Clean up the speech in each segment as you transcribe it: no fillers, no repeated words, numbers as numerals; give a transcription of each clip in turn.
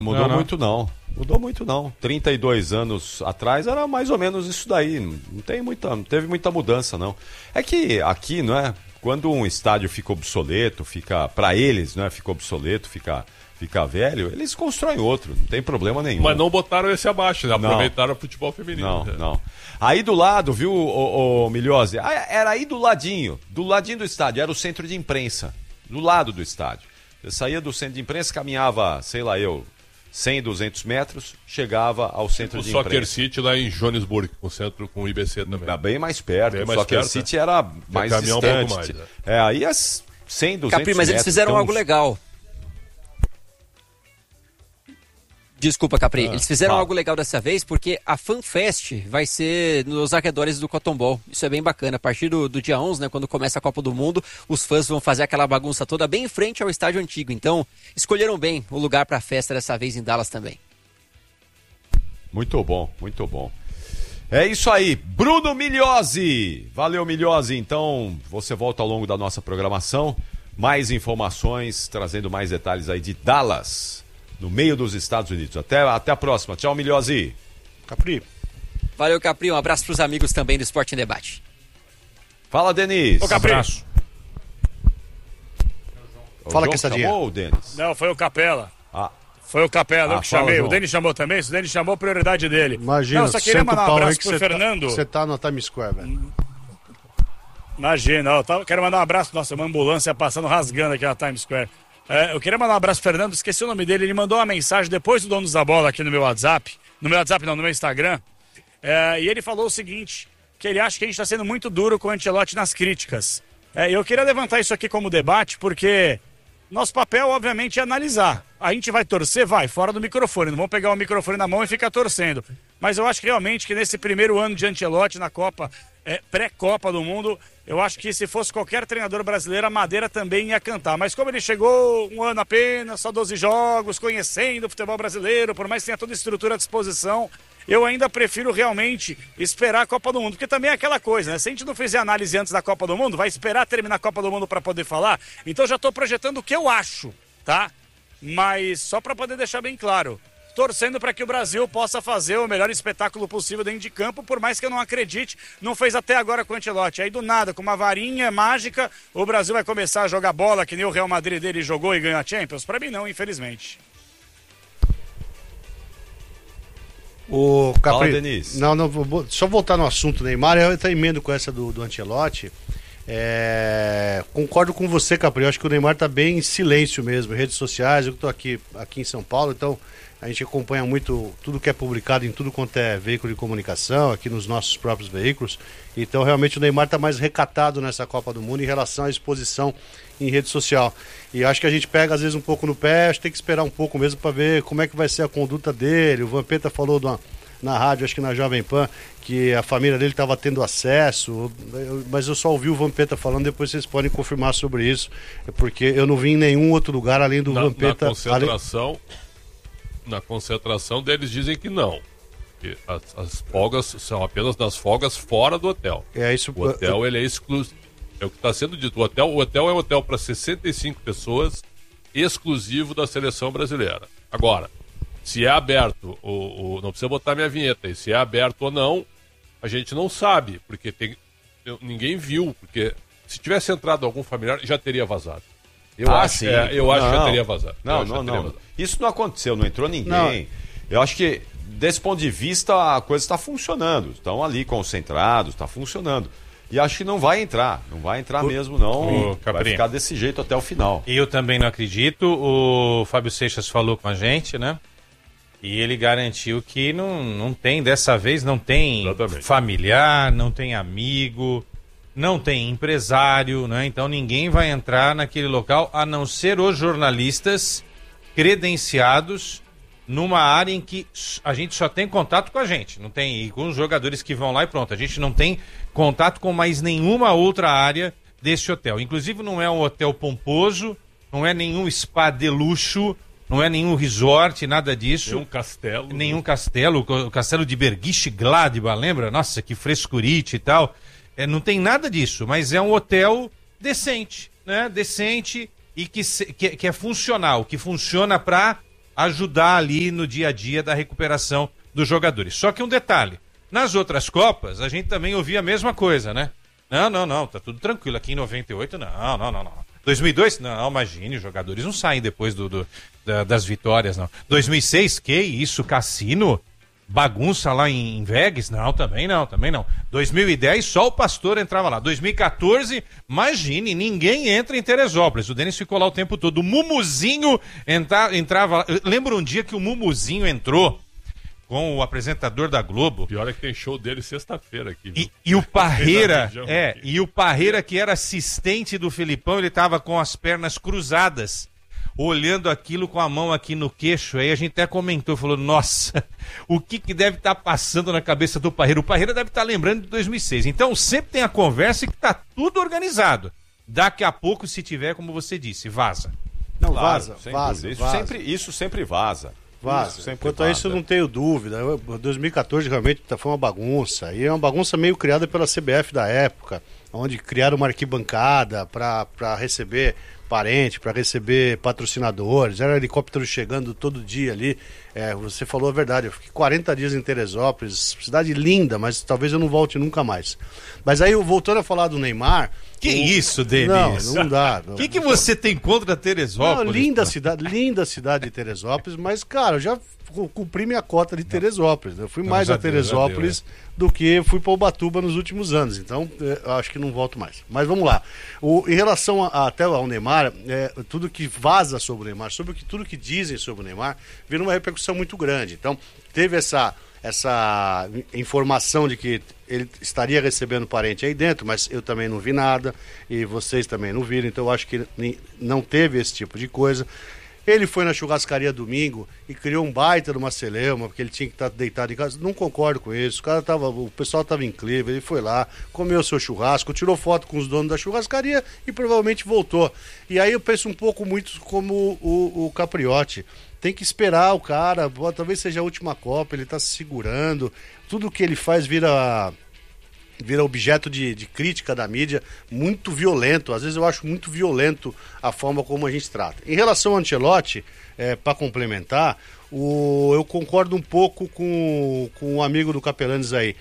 Mudou muito não. Mudou muito não. 32 anos atrás era mais ou menos isso daí. Não teve muita mudança não. É que aqui, não é? Quando um estádio fica obsoleto, para eles, não é? Fica obsoleto, fica velho, eles constroem outro, não tem problema nenhum. Mas não botaram esse abaixo, né? Aproveitaram o futebol feminino. Não. Aí do lado, viu, o Milhose? Era aí do ladinho do estádio, era o centro de imprensa, do lado do estádio. Eu saía do centro de imprensa, caminhava, sei lá 100, 200 metros, chegava ao centro de imprensa. O Soccer City lá em Joanesburgo, com o centro com o IBC também. Bem mais perto, o Soccer City era mais distante. Um pouco mais, né? Aí 100, 200 Capri, mas eles fizeram algo legal. Desculpa, Capri. Eles fizeram algo legal dessa vez, porque a FanFest vai ser nos arredores do Cotton Bowl. Isso é bem bacana. A partir do dia 11, né, quando começa a Copa do Mundo, os fãs vão fazer aquela bagunça toda bem em frente ao estádio antigo. Então, escolheram bem o lugar para a festa dessa vez em Dallas também. Muito bom, muito bom. É isso aí. Bruno Milhose. Valeu, Milhose. Então, você volta ao longo da nossa programação. Mais informações, trazendo mais detalhes aí de Dallas, no meio dos Estados Unidos. Até a próxima. Tchau, Milhose. Capri. Valeu, Capri. Um abraço para os amigos também do Esporte em Debate. Fala, Denis. Ô, Capri. Abraço. Fala, Quessadinha. Chamou, Denis? Não, foi o Capela. Foi o Capela, eu que chamei. João. O Denis chamou também? Se o Denis chamou, prioridade dele. Imagina, não, só queria mandar um abraço pro Fernando. Você tá no Times Square, velho. Imagina, quero mandar um abraço. Nossa, uma ambulância passando, rasgando aqui na Times Square. Eu queria mandar um abraço pro Fernando, esqueci o nome dele. Ele mandou uma mensagem depois do Donos da Bola aqui no meu WhatsApp. No meu Instagram. E ele falou o seguinte, que ele acha que a gente está sendo muito duro com o Ancelotti nas críticas. Eu queria levantar isso aqui como debate, porque nosso papel, obviamente, é analisar. A gente vai torcer? Vai, fora do microfone. Não vamos pegar o microfone na mão e ficar torcendo. Mas eu acho realmente que nesse primeiro ano de Ancelotti na Copa, pré-Copa do Mundo, eu acho que se fosse qualquer treinador brasileiro, a Madeira também ia cantar. Mas como ele chegou um ano apenas, só 12 jogos, conhecendo o futebol brasileiro, por mais que tenha toda a estrutura à disposição, eu ainda prefiro realmente esperar a Copa do Mundo, porque também é aquela coisa, né? Se a gente não fizer análise antes da Copa do Mundo, vai esperar terminar a Copa do Mundo para poder falar. Então já estou projetando o que eu acho, tá? Mas só para poder deixar bem claro, torcendo para que o Brasil possa fazer o melhor espetáculo possível dentro de campo, por mais que eu não acredite, não fez até agora com o Ancelotti. Aí do nada, com uma varinha mágica, o Brasil vai começar a jogar bola que nem o Real Madrid dele jogou e ganhou a Champions? Para mim não, infelizmente. O Capri, Fala, Denis. Não, só voltar no assunto Neymar, eu estou emendo com essa do Ancelotti. Concordo com você, Capri. Eu acho que o Neymar está bem em silêncio mesmo, em redes sociais. Eu estou aqui em São Paulo, então a gente acompanha muito tudo que é publicado em tudo quanto é veículo de comunicação, aqui nos nossos próprios veículos. Então realmente o Neymar está mais recatado nessa Copa do Mundo em relação à exposição em rede social. E acho que a gente pega às vezes um pouco no pé, acho que tem que esperar um pouco mesmo para ver como é que vai ser a conduta dele. O Vampeta falou na rádio, acho que na Jovem Pan, que a família dele estava tendo acesso, mas eu só ouvi o Vampeta falando, depois vocês podem confirmar sobre isso, porque eu não vi em nenhum outro lugar além do Vampeta. Na concentração deles dizem que não. Que as folgas são apenas das folgas fora do hotel. O hotel ele é exclusivo. É o que está sendo dito. O hotel é um hotel para 65 pessoas, exclusivo da seleção brasileira. Agora, se é aberto, não precisa botar minha vinheta aí, se é aberto ou não, a gente não sabe, porque ninguém viu, porque se tivesse entrado algum familiar, já teria vazado. Eu acho que já teria vazado. Não. Isso não aconteceu, não entrou ninguém. Não. Eu acho que, desse ponto de vista, a coisa está funcionando. Estão ali concentrados, está funcionando. E acho que não vai entrar mesmo, não. Vai ficar desse jeito até o final. Eu também não acredito. O Fábio Seixas falou com a gente, né? E ele garantiu que não tem, dessa vez, não tem familiar, não tem amigo, não tem empresário, né? Então ninguém vai entrar naquele local, a não ser os jornalistas credenciados numa área em que a gente só tem contato com a gente, não tem, e com os jogadores que vão lá e pronto. A gente não tem contato com mais nenhuma outra área desse hotel. Inclusive não é um hotel pomposo, não é nenhum spa de luxo, não é nenhum resort, nada disso. Nenhum castelo, o castelo de Bergisch Gladbach, lembra? Nossa, que frescurite e tal. Não tem nada disso, mas é um hotel decente, né? Decente e que é funcional, que funciona para ajudar ali no dia a dia da recuperação dos jogadores. Só que um detalhe, nas outras Copas a gente também ouvia a mesma coisa, né? Não, tá tudo tranquilo. Aqui em 98, não. 2002, não, imagine, os jogadores não saem depois das vitórias, não. 2006, que isso, cassino? Bagunça lá em Vegas? Não, também não. 2010, só o Pastor entrava lá. 2014, imagine, ninguém entra em Teresópolis. O Denis ficou lá o tempo todo. O Mumuzinho entrava lá. Lembra um dia que o Mumuzinho entrou com o apresentador da Globo? Pior é que tem show dele sexta-feira aqui. E o Parreira, que era assistente do Felipão, ele tava com as pernas cruzadas, olhando aquilo com a mão aqui no queixo. Aí a gente até comentou, falou, nossa, o que deve estar passando na cabeça do Parreira? O Parreira deve estar lembrando de 2006. Então sempre tem a conversa que tá tudo organizado. Daqui a pouco, se tiver, como você disse, vaza. Não, Claro, vaza. Isso sempre vaza. Quanto a isso eu não tenho dúvida. 2014 realmente foi uma bagunça. E é uma bagunça meio criada pela CBF da época, onde criaram uma arquibancada para receber parente, para receber patrocinadores. Era helicóptero chegando todo dia ali. Você falou a verdade, eu fiquei 40 dias em Teresópolis, cidade linda, mas talvez eu não volte nunca mais. Mas aí, voltando a falar do Neymar... Isso, Denis? Não dá. O que você tem contra Teresópolis? Não, linda cidade de Teresópolis, mas, cara, eu já cumpri minha cota de Teresópolis. Eu fui mais a Teresópolis do que fui para Ubatuba nos últimos anos. Então, eu acho que não volto mais. Mas vamos lá. Em relação até ao Neymar, tudo que vaza sobre o Neymar, tudo que dizem sobre o Neymar, vira uma repercussão muito grande. Então, teve essa informação de que ele estaria recebendo parente aí dentro, mas eu também não vi nada e vocês também não viram, então eu acho que não teve esse tipo de coisa. Ele foi na churrascaria domingo e criou um baita de uma celeuma, porque ele tinha que estar deitado em casa. Não concordo com isso. O pessoal estava em Cleveland, ele foi lá, comeu seu churrasco, tirou foto com os donos da churrascaria e provavelmente voltou. E aí eu penso um pouco muito como o Capriotti. Tem que esperar o cara, talvez seja a última Copa, ele está se segurando. Tudo que ele faz vira objeto de crítica da mídia, muito violento. Às vezes eu acho muito violento a forma como a gente trata. Em relação ao Ancelotti, para complementar, eu concordo um pouco com o amigo do Capelanes aí.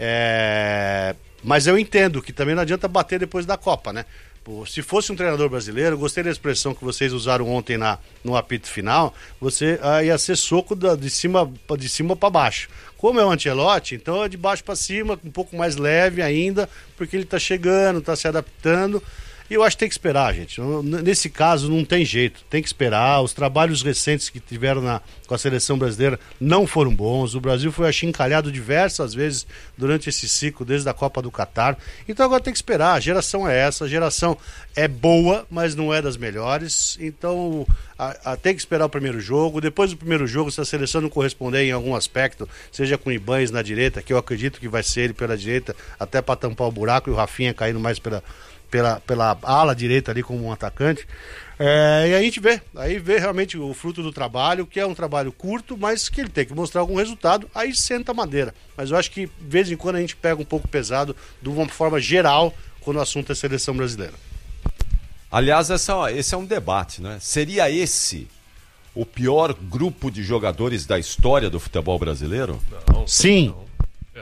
Mas eu entendo que também não adianta bater depois da Copa, né? Se fosse um treinador brasileiro, gostei da expressão que vocês usaram ontem no apito final, você ia ser soco de cima para baixo. Como é o Ancelotti, então é de baixo para cima, um pouco mais leve ainda, porque ele está chegando, está se adaptando. E eu acho que tem que esperar, gente. Nesse caso não tem jeito, tem que esperar. Os trabalhos recentes que tiveram com a seleção brasileira não foram bons. O Brasil foi achincalhado diversas vezes durante esse ciclo, desde a Copa do Catar. Então agora tem que esperar. A geração é essa, a geração é boa, mas não é das melhores. Então tem que esperar o primeiro jogo. Depois do primeiro jogo, se a seleção não corresponder em algum aspecto, seja com o Ibanez na direita, que eu acredito que vai ser ele pela direita, até para tampar o buraco, e o Rafinha caindo mais pela ala direita ali como um atacante, e aí a gente vê realmente o fruto do trabalho, que é um trabalho curto, mas que ele tem que mostrar algum resultado, aí senta a madeira. Mas eu acho que de vez em quando a gente pega um pouco pesado de uma forma geral quando o assunto é seleção brasileira. Aliás, esse é um debate, né? Seria esse o pior grupo de jogadores da história do futebol brasileiro? Não. Sim. Não.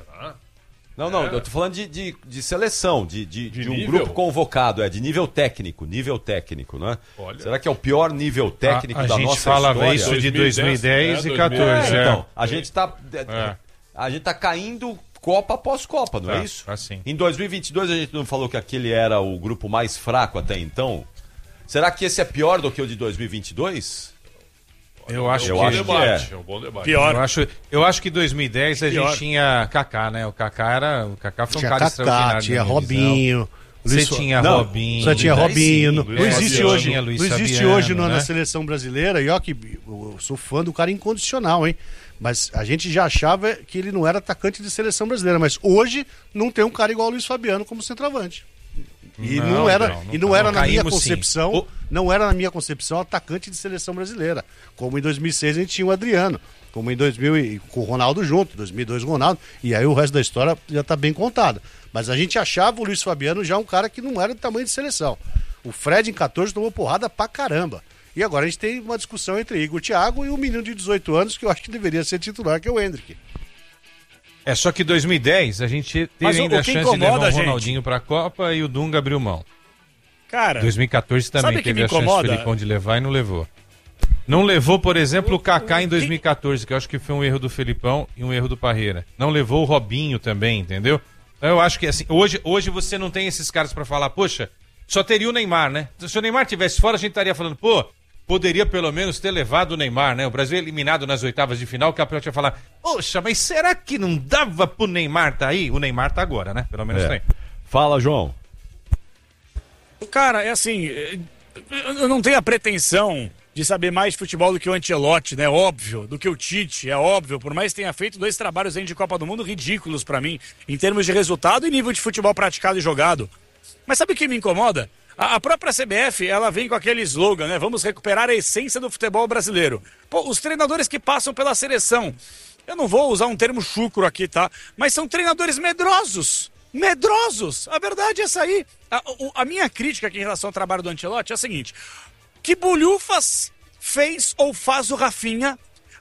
Não, eu tô falando de seleção, de um nível? grupo convocado, de nível técnico, né? Olha. Será que é o pior nível técnico da nossa história? A gente falava isso de 2010 e 2014. Então, a gente tá caindo Copa após Copa, não é isso? Assim. Em 2022 a gente não falou que aquele era o grupo mais fraco até então? Será que esse é pior do que o de 2022? Eu acho que é um bom debate. Pior. Eu acho que em 2010 a gente tinha Kaká, né? O Kaká foi um cara extraordinário. Tinha Robinho. Você tinha Robinho. Você tinha Robinho. Não existe hoje né? na seleção brasileira. E ó, que eu sou fã do cara incondicional, hein? Mas a gente já achava que ele não era atacante de seleção brasileira. Mas hoje não tem um cara igual o Luiz Fabiano como centroavante. E não era na minha concepção, sim. Não era na minha concepção atacante de seleção brasileira. Como em 2006 a gente tinha o Adriano, como em 2000 com o Ronaldo junto, 2002 o Ronaldo, e aí o resto da história já está bem contado. Mas a gente achava o Luiz Fabiano já um cara que não era de tamanho de seleção. O Fred em 14 tomou porrada pra caramba. E agora a gente tem uma discussão entre Igor Thiago e um menino de 18 anos que eu acho que deveria ser titular, que é o Endrick. Só que 2010 a gente teve ainda a chance de levar o Ronaldinho pra Copa e o Dunga abriu mão. Cara, 2014 também teve a chance do Felipão de levar e não levou. Não levou, por exemplo, o Kaká em 2014, que eu acho que foi um erro do Felipão e um erro do Parreira. Não levou o Robinho também, entendeu? Então eu acho que assim, hoje você não tem esses caras pra falar, poxa, só teria o Neymar, né? Se o Neymar tivesse fora, a gente estaria falando, poderia pelo menos ter levado o Neymar, né? O Brasil é eliminado nas oitavas de final, o campeão ia falar, poxa, mas será que não dava pro Neymar tá aí? O Neymar tá agora, né? Pelo menos tem. Fala, João. Cara, é assim, eu não tenho a pretensão de saber mais de futebol do que o Ancelotti, né? Óbvio, do que o Tite, é óbvio, por mais que tenha feito 2 trabalhos aí de Copa do Mundo ridículos pra mim, em termos de resultado e nível de futebol praticado e jogado. Mas sabe o que me incomoda? A própria CBF, ela vem com aquele slogan, né? Vamos recuperar a essência do futebol brasileiro. Pô, os treinadores que passam pela seleção, eu não vou usar um termo chucro aqui, tá? Mas são treinadores medrosos. Medrosos! A verdade é essa aí. A minha crítica aqui em relação ao trabalho do Ancelotti é a seguinte: que bolhufas fez ou faz o Rafinha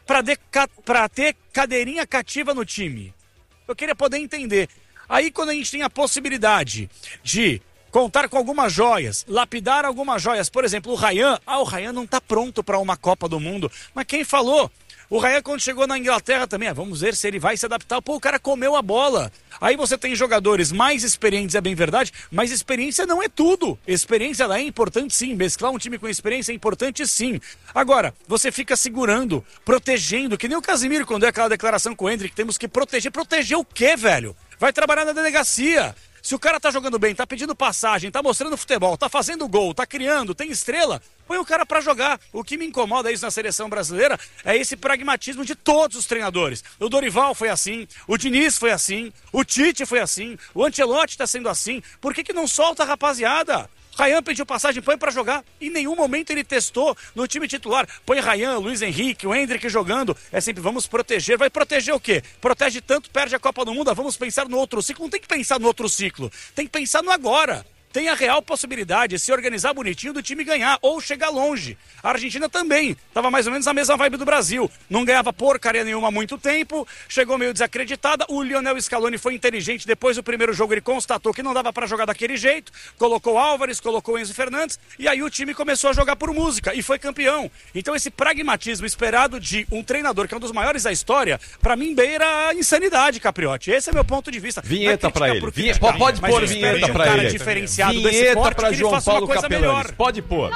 pra ter cadeirinha cativa no time? Eu queria poder entender. Aí quando a gente tem a possibilidade de contar com algumas joias, lapidar algumas joias, por exemplo, o Ryan não tá pronto para uma Copa do Mundo, mas quem falou? O Ryan, quando chegou na Inglaterra também, vamos ver se ele vai se adaptar. Pô, o cara comeu a bola. Aí você tem jogadores mais experientes, é bem verdade, mas experiência não é tudo. Experiência, ela é importante sim. Mesclar um time com experiência é importante sim. Agora, você fica segurando, protegendo, que nem o Casimiro quando deu aquela declaração com o Endrick, temos que proteger. Proteger o quê, velho? Vai trabalhar na delegacia. Se o cara tá jogando bem, tá pedindo passagem, tá mostrando futebol, tá fazendo gol, tá criando, tem estrela, põe o cara pra jogar. O que me incomoda isso na seleção brasileira é esse pragmatismo de todos os treinadores. O Dorival foi assim, o Diniz foi assim, o Tite foi assim, o Ancelotti tá sendo assim. Por que não solta a rapaziada? Ryan pediu passagem, põe pra jogar. Em nenhum momento ele testou no time titular. Põe Ryan, Luiz Henrique, o Endrick jogando. É sempre, vamos proteger. Vai proteger o quê? Protege tanto, perde a Copa do Mundo. Vamos pensar no outro ciclo. Não tem que pensar no outro ciclo. Tem que pensar no agora. Tem a real possibilidade de se organizar bonitinho do time ganhar ou chegar longe. A Argentina também. Tava mais ou menos na mesma vibe do Brasil. Não ganhava porcaria nenhuma há muito tempo. Chegou meio desacreditada. O Lionel Scaloni foi inteligente. Depois do primeiro jogo ele constatou que não dava pra jogar daquele jeito. Colocou Álvares, colocou Enzo Fernandes. E aí o time começou a jogar por música. E foi campeão. Então esse pragmatismo esperado de um treinador que é um dos maiores da história, pra mim beira a insanidade, Capriotti. Esse é meu ponto de vista. Vinheta pra ele. Pode pôr vinheta pra ele. Vinheta pra João Paulo Capelanes. Pode pôr.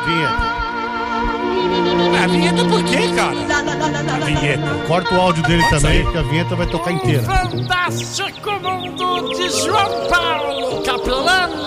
A vinheta por quê, cara? A vinheta. Corta o áudio dele também, porque a vinheta vai tocar inteira. Fantástico mundo de João Paulo Capelanes.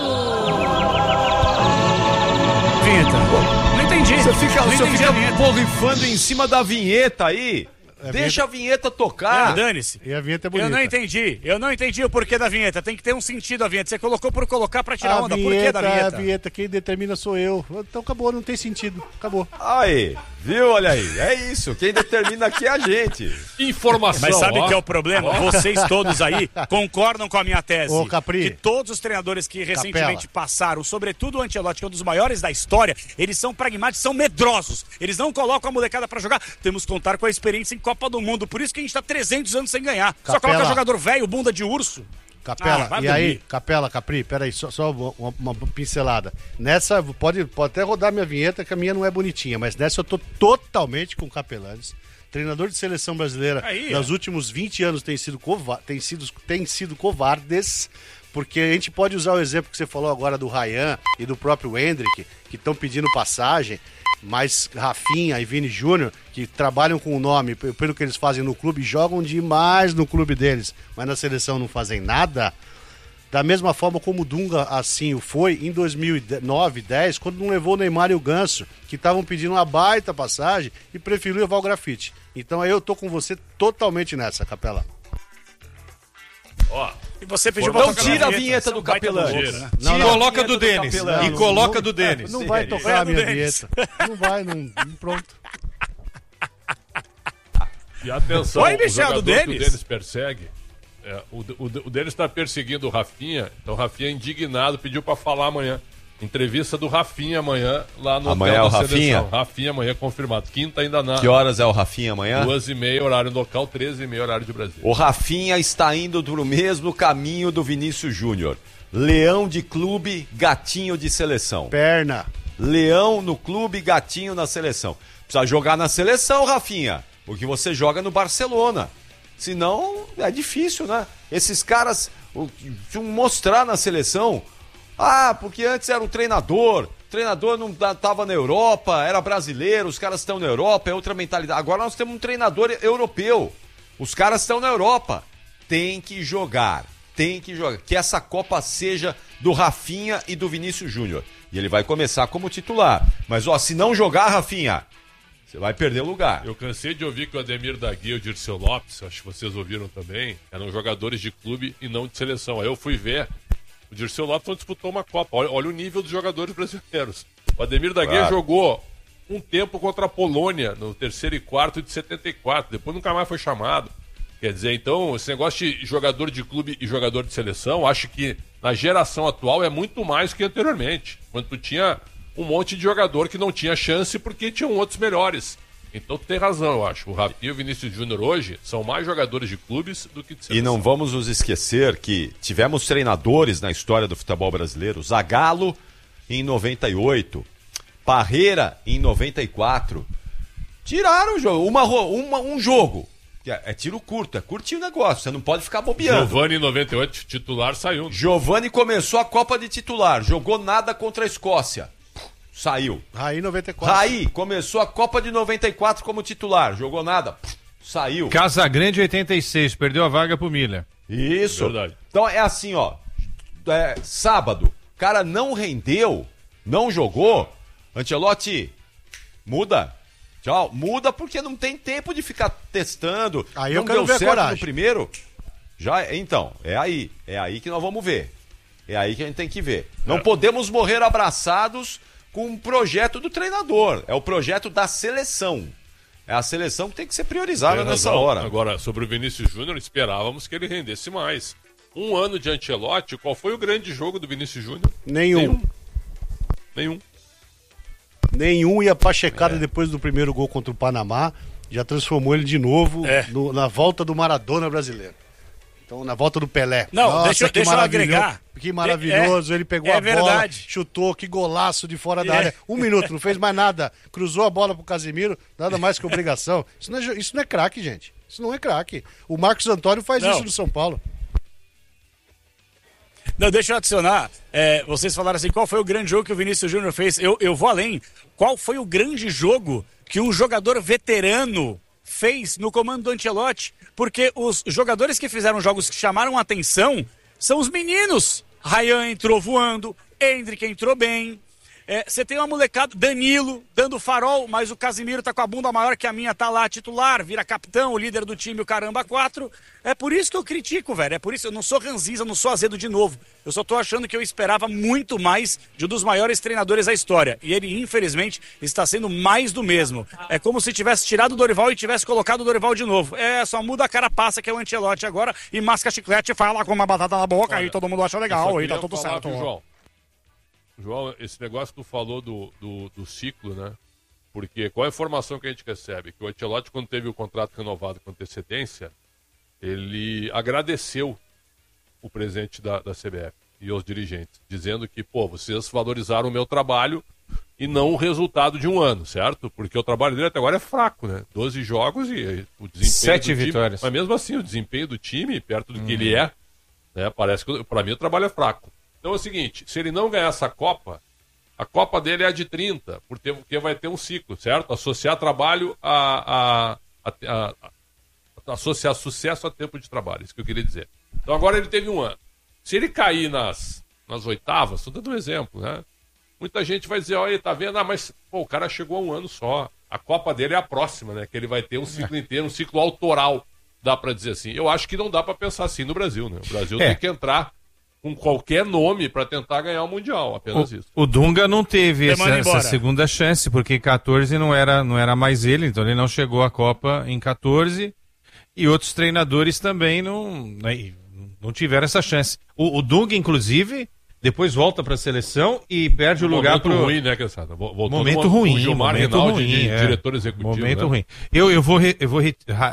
Vinheta. Não entendi. Você fica borrifando em cima da vinheta aí. Deixa a vinheta tocar. Dane-se. E a vinheta é bonita. Eu não entendi o porquê da vinheta. Tem que ter um sentido a vinheta. Você colocou por colocar pra tirar onda. Por que da vinheta? A vinheta, quem determina sou eu. Então acabou, não tem sentido. Acabou. Aí, viu? Olha aí. É isso. Quem determina aqui é a gente. Informação. Mas sabe o que é o problema? Vocês todos aí concordam com a minha tese. Ô, Capri. Que todos os treinadores que recentemente passaram, sobretudo o Ancelotti, que é um dos maiores da história, eles são pragmáticos, são medrosos. Eles não colocam a molecada pra jogar. Temos que contar com a experiência em Copa do Mundo, por isso que a gente tá 300 anos sem ganhar. Capela. Só coloca jogador velho, bunda de urso. Capela, e aí, Capela, Capri, peraí, só uma pincelada. Nessa, pode até rodar minha vinheta, que a minha não é bonitinha, mas nessa eu tô totalmente com o Capelanes. Treinador de seleção brasileira, nos últimos 20 anos tem sido covardes, porque a gente pode usar o exemplo que você falou agora do Ryan e do próprio Endrick, que estão pedindo passagem, mas Rafinha e Vini Júnior, que trabalham com o nome, pelo que eles fazem no clube, jogam demais no clube deles, mas na seleção não fazem nada. Da mesma forma como o Dunga assim o foi em 2009, 10, quando não levou o Neymar e o Ganso, que estavam pedindo uma baita passagem e preferiu levar o Grafite. Então aí eu tô com você totalmente nessa, Capela. Ó, e você pediu não tira a vinheta do Capelanes. Não, coloca do Denis. E coloca do Denis. Não vai tocar a minha vinheta. Não vai, pronto. E atenção, Vai, o jogador que o Denis persegue, o Denis está perseguindo o Rafinha, então o Rafinha indignado pediu para falar amanhã. Entrevista do Rafinha amanhã lá no Amanhã hotel é o da Rafinha? seleção. Rafinha amanhã confirmado. Quinta ainda na... Que horas é o Rafinha amanhã? 2h30 horário local, 13h30 horário de Brasília. O Rafinha está indo pro mesmo caminho do Vinícius Júnior. Leão de clube, gatinho de seleção. Perna. Leão no clube, gatinho na seleção. Precisa jogar na seleção, Rafinha, porque você joga no Barcelona. Senão é difícil, né? Esses caras mostrar na seleção. Ah, porque antes era o treinador não estava na Europa, era brasileiro, os caras estão na Europa, é outra mentalidade. Agora nós temos um treinador europeu. Os caras estão na Europa. Tem que jogar. Que essa Copa seja do Rafinha e do Vinícius Júnior. E ele vai começar como titular. Mas, se não jogar, Rafinha, você vai perder o lugar. Eu cansei de ouvir que o Ademir da Guia e o Dirceu Lopes, acho que vocês ouviram também, eram jogadores de clube e não de seleção. Aí eu fui ver, o Dirceu Lopes não disputou uma Copa. Olha o nível dos jogadores brasileiros. O Ademir da Guia jogou um tempo contra a Polônia, no terceiro e quarto de 74. Depois nunca mais foi chamado. Quer dizer, então, esse negócio de jogador de clube e jogador de seleção, acho que na geração atual é muito mais que anteriormente. Quando tu tinha um monte de jogador que não tinha chance porque tinham outros melhores. Então tu tem razão, eu acho. O Rafinha e o Vinícius Júnior hoje são mais jogadores de clubes do que de seleção. E não vamos nos esquecer que tivemos treinadores na história do futebol brasileiro. Zagallo em 98, Parreira em 94. Tiraram o jogo, um jogo. É tiro curto, é curtinho o negócio, você não pode ficar bobeando. Giovani em 98, titular, saiu. Giovani começou a Copa de titular, jogou nada contra a Escócia. Saiu. Raí 94. Raí começou a Copa de 94 como titular, jogou nada. Saiu. Casagrande 86, perdeu a vaga pro Miller. Isso. Verdade. Então é assim, sábado, o cara não rendeu, não jogou, Ancelotti, muda. Tchau, muda porque não tem tempo de ficar testando. Aí não eu quero deu ver certo a coragem. no primeiro. Então, é aí que nós vamos ver. É aí que a gente tem que ver. Não podemos morrer abraçados com um projeto do treinador. É o projeto da seleção. É a seleção que tem que ser priorizada nessa hora. Agora, sobre o Vinícius Júnior, esperávamos que ele rendesse mais. Um ano de Ancelotti, qual foi o grande jogo do Vinícius Júnior? Nenhum. E a pachecada depois do primeiro gol contra o Panamá já transformou ele de novo na volta do Maradona brasileiro. Então, na volta do Pelé. Não, nossa, deixa eu agregar. Que maravilhoso, ele pegou a bola, chutou, que golaço de fora da área. 1 minuto, não fez mais nada. Cruzou a bola pro Casemiro, nada mais que obrigação. Isso não é craque, gente. Isso não é craque. O Marcos Antônio faz isso no São Paulo. Não, deixa eu adicionar. Vocês falaram assim, qual foi o grande jogo que o Vinícius Júnior fez? Eu vou além. Qual foi o grande jogo que um jogador veterano fez no comando do Ancelotti? Porque os jogadores que fizeram jogos que chamaram a atenção são os meninos. Ryan entrou voando, Endrick entrou bem. Você tem uma molecada, Danilo, dando farol, mas o Casemiro tá com a bunda maior que a minha, tá lá titular, vira capitão, o líder do time, o caramba 4. É por isso que eu critico, velho. É por isso, eu não sou ranzinza, não sou azedo de novo. Eu só tô achando que eu esperava muito mais de um dos maiores treinadores da história. E ele, infelizmente, está sendo mais do mesmo. É como se tivesse tirado o Dorival e tivesse colocado o Dorival de novo. Só muda a carapaça, que é o Ancelotti agora, e masca chiclete e fala com uma batata na boca, aí todo mundo acha legal, aí tá tudo certo. João, esse negócio que tu falou do ciclo, né? Porque qual a informação que a gente recebe? Que o Ancelotti, quando teve o contrato renovado com antecedência, ele agradeceu o presidente da CBF e os dirigentes, dizendo que, vocês valorizaram o meu trabalho e não o resultado de um ano, certo? Porque o trabalho dele até agora é fraco, né? 12 jogos e o desempenho 7 vitórias. Mas mesmo assim, o desempenho do time, perto do que ele é, né? Parece que, para mim, o trabalho é fraco. Então é o seguinte, se ele não ganhar essa Copa, a Copa dele é a de 30, porque vai ter um ciclo, certo? Associar trabalho associar sucesso a tempo de trabalho, isso que eu queria dizer. Então agora ele teve um ano. Se ele cair nas oitavas, estou dando um exemplo, né? Muita gente vai dizer, olha, tá vendo? Mas o cara chegou a um ano só. A Copa dele é a próxima, né? Que ele vai ter um ciclo inteiro, um ciclo autoral, dá para dizer assim. Eu acho que não dá para pensar assim no Brasil, né? O Brasil tem que entrar com qualquer nome para tentar ganhar o Mundial, apenas isso. O Dunga não teve essa segunda chance, porque em 14 não era mais ele, então ele não chegou à Copa em 14, e outros treinadores também não tiveram essa chance. O Dunga, inclusive, depois volta para a seleção e perde o lugar para o... Momento ruim, né, Cassata? Momento ruim, Gilmar momento Rinaldi, ruim, diretor executivo. Momento né? ruim. Eu vou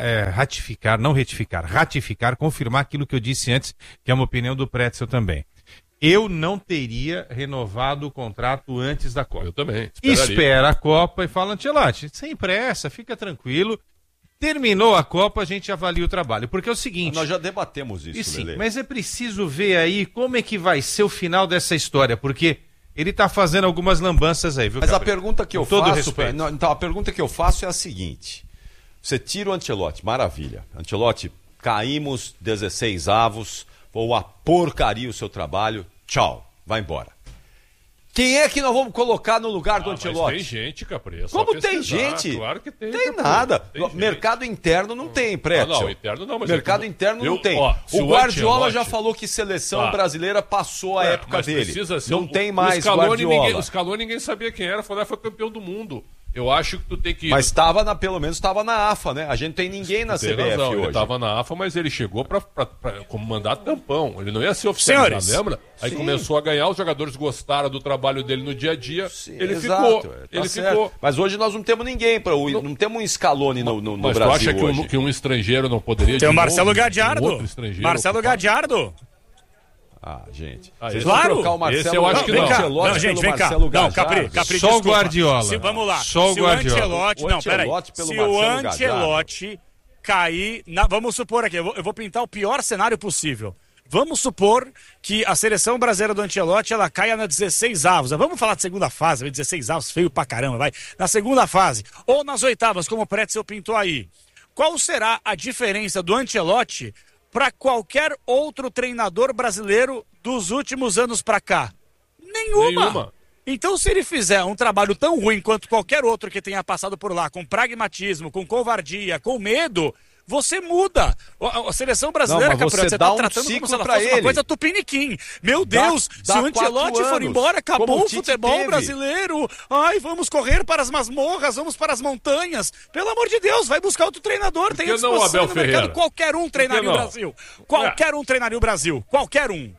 ratificar, confirmar aquilo que eu disse antes, que é uma opinião do Pretzel também. Eu não teria renovado o contrato antes da Copa. Eu também. Espera a Copa e fala, Ancelotti, sem pressa, fica tranquilo. Terminou a Copa, a gente avalia o trabalho. Porque é o seguinte... Nós já debatemos isso, sim, Lelê. mas é preciso ver aí como é que vai ser o final dessa história, porque ele tá fazendo algumas lambanças aí, viu, Mas Gabriel? a pergunta que eu Com todo faço... respeito. Então, a pergunta que eu faço é a seguinte. Você tira o Ancelotti, maravilha. Ancelotti, caímos 16 avos, foi uma porcaria o seu trabalho, tchau, vai embora. Quem é que nós vamos colocar no lugar do Ancelotti? Tem gente, Capri. Como tem gente? Claro que tem. Tem nada. Mercado interno não tem, Pretzel. Não, interno não. Mas mercado interno não tem. O Guardiola já falou que seleção brasileira passou a época dele. Não tem mais Guardiola. O Scaloni ninguém sabia quem era, foi campeão do mundo. Eu acho que tu tem que... Mas pelo menos estava na AFA, né? A gente tem ninguém na CBF razão, hoje. Ele estava na AFA, mas ele chegou como mandato tampão. Ele não ia ser oficializado, lembra? Aí começou a ganhar, os jogadores gostaram do trabalho dele no dia a dia. Sim, ele ficou. Mas hoje nós não temos ninguém, não temos um Scaloni no Brasil. Mas tu acha que um estrangeiro não poderia... Tem o Marcelo Gadiardo. Marcelo Gadiardo. Ah, gente. Claro! O Marcelo, esse eu acho que não. Não, gente, vem cá. Não, Capri, só o Guardiola. Vamos lá. Só o Guardiola. Ancelotti, não, peraí. Se o Ancelotti cair... Vamos supor aqui, eu vou pintar o pior cenário possível. Vamos supor que a seleção brasileira do Ancelotti, ela caia na 16 avos. Vamos falar de segunda fase, 16 avos, feio pra caramba, vai. Na segunda fase. Ou nas oitavas, como o Pretzel pintou aí. Qual será a diferença do Ancelotti para qualquer outro treinador brasileiro dos últimos anos para cá? Nenhuma. Então, se ele fizer um trabalho tão ruim quanto qualquer outro que tenha passado por lá, com pragmatismo, com covardia, com medo, você muda. A seleção brasileira, Capri, você está tratando como se ela fosse uma coisa tupiniquim. Meu Deus, se o Ancelotti for embora, acabou o futebol brasileiro. Ai, vamos correr para as masmorras, vamos para as montanhas. Pelo amor de Deus, vai buscar outro treinador. Tem a disposição no mercado. Qualquer um treinaria o Brasil. Qualquer um treinaria o Brasil. Qualquer um.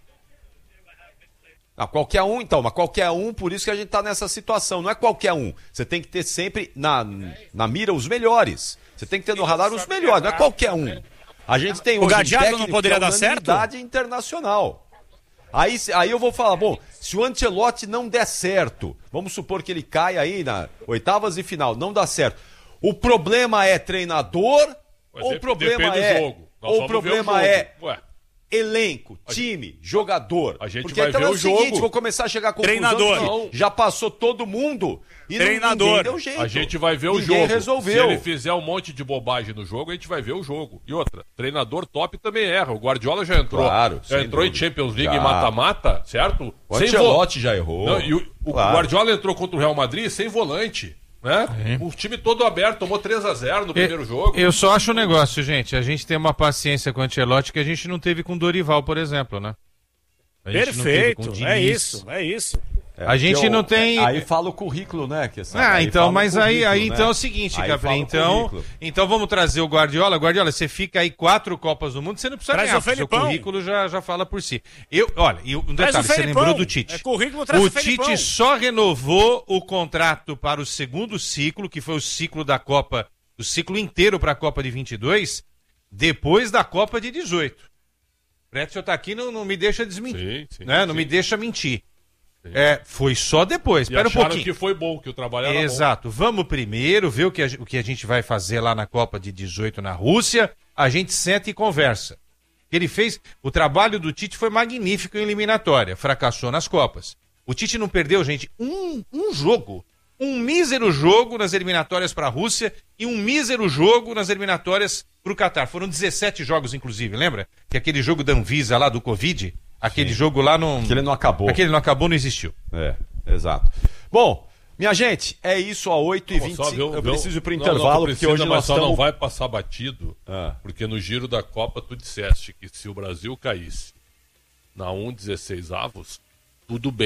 Qualquer um, então, mas qualquer um, por isso que a gente tá nessa situação. Não é qualquer um. Você tem que ter sempre na mira os melhores. Você tem que ter no radar os melhores, não é qualquer um. A gente tem hoje o Gadiardo não poderia dar certo? Internacional. Aí eu vou falar, bom, se o Ancelotti não der certo, vamos supor que ele caia aí na oitavas de final, não dá certo. O problema é treinador ou o problema é elenco, time, jogador? A gente porque vai então ver é o jogo. seguinte, vou começar a chegar com treinador. Já passou todo mundo e treinador. Ninguém deu jeito. A gente vai ver o jogo. Resolveu. Se ele fizer um monte de bobagem no jogo, a gente vai ver o jogo. E outra, treinador top também erra. O Guardiola já entrou. Claro, já entrou em Champions League e mata-mata, certo? O Ancelotti já errou. Não, e o Guardiola entrou contra o Real Madrid sem volante. Né? O time todo aberto, tomou 3-0 no primeiro jogo. Eu só acho um negócio, gente. A gente tem uma paciência com o Ancelotti que a gente não teve com o Dorival, por exemplo, né? Perfeito, é isso. A gente não tem... Aí fala o currículo, né? Então, mas aí então é o seguinte, Capri, então vamos trazer o Guardiola. Guardiola, você fica aí 4 Copas do Mundo, você não precisa ganhar, porque o seu currículo já fala por si. Olha, um detalhe, você lembrou do Tite. O Tite só renovou o contrato para o segundo ciclo, que foi o ciclo da Copa, o ciclo inteiro para a Copa de 22, depois da Copa de 18. O Pretzel tá aqui, não me deixa desmentir, né? Não me deixa mentir. Foi só depois, espera um pouquinho. Que foi bom, que o trabalho era Exato, vamos primeiro ver o que a gente vai fazer lá na Copa de 18 na Rússia, a gente senta e conversa. Ele fez, o trabalho do Tite foi magnífico em eliminatória, fracassou nas Copas. O Tite não perdeu, gente, um jogo, um mísero jogo nas eliminatórias para a Rússia e um mísero jogo nas eliminatórias para o Catar. Foram 17 jogos, inclusive, lembra? Que aquele jogo da Anvisa lá do Covid... Aquele jogo lá não... Aquele não acabou. Aquele não acabou, não existiu. Exato. Bom, minha gente, é isso a 8h25. Eu preciso ir pro intervalo, porque hoje nós estamos... não vai passar batido, porque no giro da Copa tu disseste que se o Brasil caísse na 1/16 avos, tudo bem.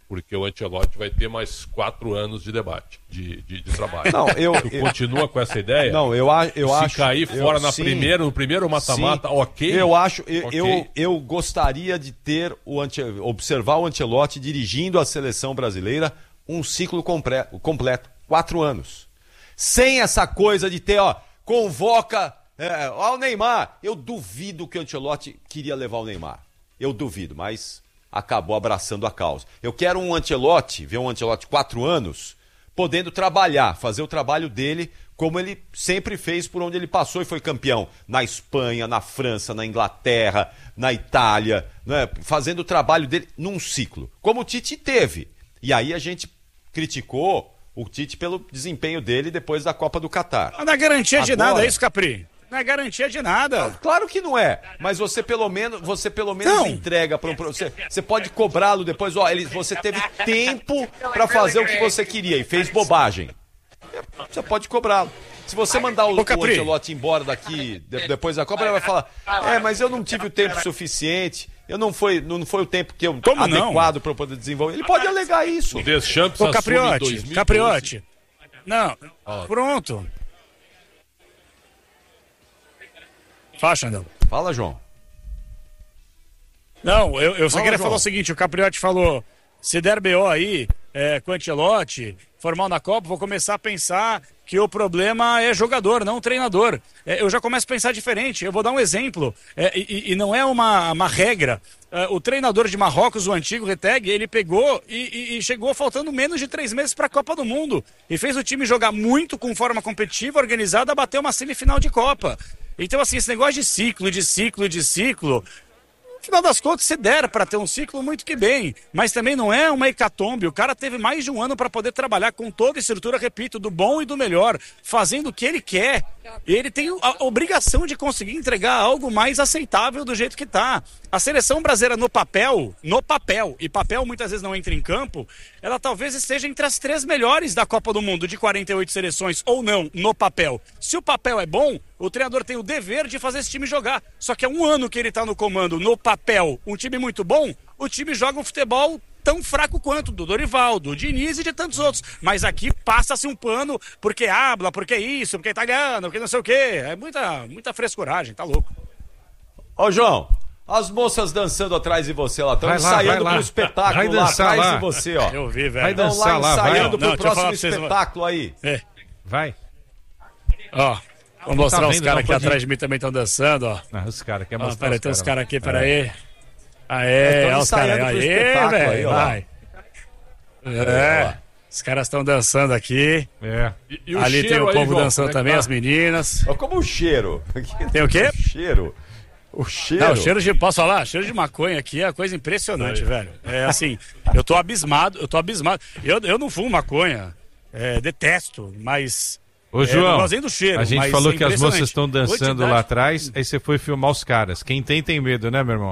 porque o Ancelotti vai ter mais 4 anos de debate, de trabalho. Não, Tu continua com essa ideia? Não, eu acho. Se cair fora no primeiro mata-mata, ok. Eu gostaria de ter observar o Ancelotti dirigindo a seleção brasileira um ciclo completo, 4 anos. Sem essa coisa de ter, convoca o Neymar. Eu duvido que o Ancelotti queria levar o Neymar. Eu duvido, mas acabou abraçando a causa. Eu quero ver um Ancelotti 4 anos, podendo trabalhar, fazer o trabalho dele como ele sempre fez por onde ele passou e foi campeão. Na Espanha, na França, na Inglaterra, na Itália, né? Fazendo o trabalho dele num ciclo, como o Tite teve. E aí a gente criticou o Tite pelo desempenho dele depois da Copa do Catar. Não é garantia de nada, é isso, Capri? Não é garantia de nada. Claro que não é, mas você pelo menos entrega para você pode cobrá-lo depois, você teve tempo para fazer o que você queria e fez bobagem. Você pode cobrá-lo. Se você mandar o Ancelotti embora daqui depois da Copa, ele vai falar: mas eu não tive o tempo suficiente. Não foi o tempo que eu adequado para poder desenvolver. Ele pode alegar isso. Ô, Capriotti. Não, pronto. Fala, Xandão. Fala, João. Não, eu só queria falar o seguinte: o Capriotti falou, se der BO aí com o Ancelotti, formal na Copa, vou começar a pensar que o problema é jogador, não treinador. Eu já começo a pensar diferente. Eu vou dar um exemplo, e não é uma regra. O treinador de Marrocos, o antigo Reteg, ele pegou e chegou faltando menos de 3 meses para a Copa do Mundo. E fez o time jogar muito com forma competitiva, organizada, a bater uma semifinal de Copa. Então, assim, esse negócio de ciclo, no final das contas, se der para ter um ciclo, muito que bem. Mas também não é uma hecatombe. O cara teve mais de um ano para poder trabalhar com toda a estrutura, repito, do bom e do melhor, fazendo o que ele quer. Ele tem a obrigação de conseguir entregar algo mais aceitável do jeito que tá. A seleção brasileira no papel, e papel muitas vezes não entra em campo, ela talvez esteja entre as 3 melhores da Copa do Mundo, de 48 seleções, ou não, no papel. Se o papel é bom, o treinador tem o dever de fazer esse time jogar. Só que é um ano que ele tá no comando, no papel, um time muito bom, o time joga um futebol tão fraco quanto do Dorival, do Diniz e de tantos outros. Mas aqui passa-se um pano porque habla, porque isso, porque é italiano, porque não sei o quê. É muita frescuragem, tá louco. Ô, João, as moças dançando atrás de você lá, estão ensaiando pro espetáculo lá atrás de você, ó. Eu vi, velho. Vai dançar lá, ensaiando pro próximo espetáculo aí. Vai. Ó, vou mostrar os caras aqui atrás de mim também estão dançando, ó. Os caras querem mostrar. Peraí, tem uns caras aqui, peraí. Olha os caras aí, velho, vai. Os caras estão dançando aqui. E ali tem o povo João, dançando também, as meninas. Como o cheiro. Tem o quê? O cheiro. Não, o cheiro de, posso falar? Cheiro de maconha aqui é uma coisa impressionante, velho. É assim, eu tô abismado. Eu não fumo maconha, detesto, mas... Ô, João, do cheiro, a gente falou que as moças estão dançando lá atrás, aí você foi filmar os caras. Quem tem medo, né, meu irmão?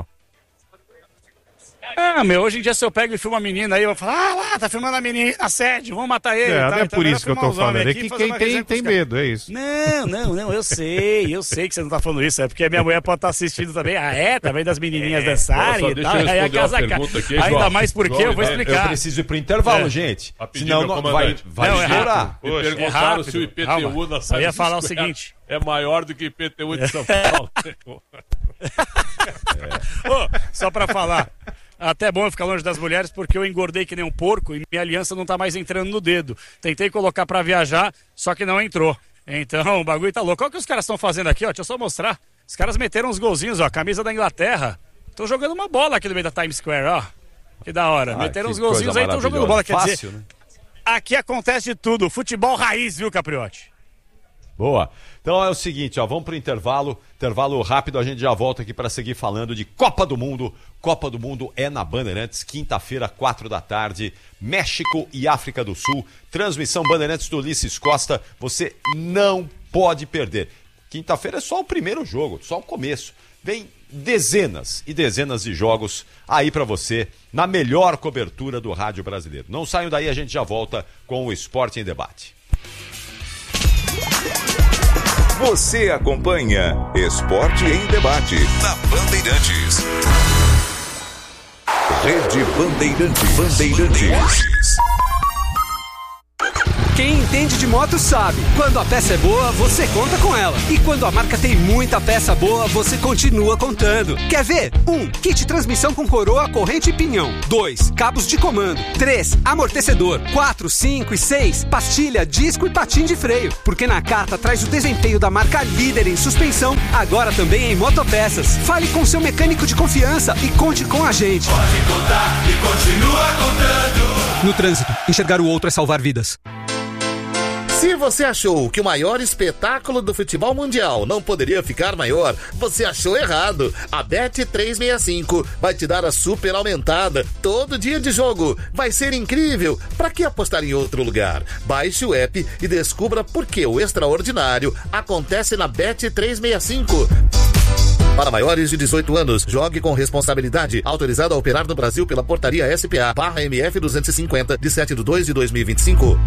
Hoje em dia se eu pego e filmo uma menina aí, eu vou falar, lá, tá filmando a menina, assédio, vamos matar ele. Não é por isso que eu tô falando, é que quem tem medo, é isso. Não, eu sei que você não tá falando isso, é porque a minha mulher pode estar assistindo também, tá vendo as menininhas dançarem e tal, aí a casa aqui, ainda mais porque eu vou explicar. Eu preciso ir pro intervalo, gente, senão vai estourar. Me perguntaram se o IPTU na eu ia falar o seguinte, é maior do que o IPTU de São Paulo. Só pra falar, até bom eu ficar longe das mulheres porque eu engordei que nem um porco e minha aliança não tá mais entrando no dedo. Tentei colocar pra viajar, só que não entrou. Então o bagulho tá louco. Olha o que os caras estão fazendo aqui, ó. Deixa eu só mostrar. Os caras meteram uns golzinhos, ó. Camisa da Inglaterra. Estão jogando uma bola aqui no meio da Times Square, ó. Que da hora. Meteram uns golzinhos aí, estão jogando bola. Quer dizer, né? Aqui acontece de tudo. Futebol raiz, viu, Capriotti? Boa. Então é o seguinte, vamos pro intervalo rápido, a gente já volta aqui para seguir falando de Copa do Mundo. Copa do Mundo é na Bandeirantes, quinta-feira, 4 da tarde, México e África do Sul. Transmissão Bandeirantes do Ulisses Costa, você não pode perder. Quinta-feira é só o primeiro jogo, só o começo. Vem dezenas e dezenas de jogos aí para você, na melhor cobertura do rádio brasileiro. Não saiam daí, a gente já volta com o Esporte em Debate. Você acompanha Esporte em Debate na Bandeirantes. Rede Bandeirantes. Quem entende de moto sabe, quando a peça é boa, você conta com ela. E quando a marca tem muita peça boa, você continua contando. Quer ver? 1. Kit transmissão com coroa, corrente e pinhão. 2. Cabos de comando. 3. Amortecedor. 4, 5 e 6. Pastilha, disco e patim de freio. Porque Nakata traz o desempenho da marca líder em suspensão, agora também em motopeças. Fale com seu mecânico de confiança e conte com a gente. Pode contar e continua contando. No trânsito, enxergar o outro é salvar vidas. Se você achou que o maior espetáculo do futebol mundial não poderia ficar maior, você achou errado. A Bet365 vai te dar a super aumentada todo dia de jogo. Vai ser incrível. Pra que apostar em outro lugar? Baixe o app e descubra por que o extraordinário acontece na Bet365. Para maiores de 18 anos, jogue com responsabilidade. Autorizado a operar no Brasil pela portaria SPA/MF 250 de 7/2/2025.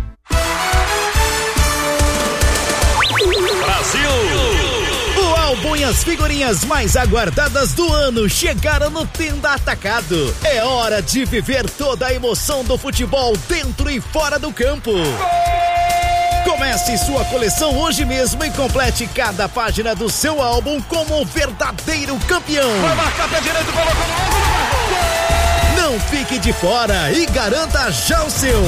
O álbum e as figurinhas mais aguardadas do ano chegaram no Tenda Atacado. É hora de viver toda a emoção do futebol dentro e fora do campo. Comece sua coleção hoje mesmo e complete cada página do seu álbum como um verdadeiro campeão. Vai marcar pé direito, colocou logo. Não fique de fora e garanta já o seu.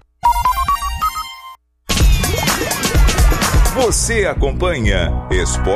Você acompanha Esporte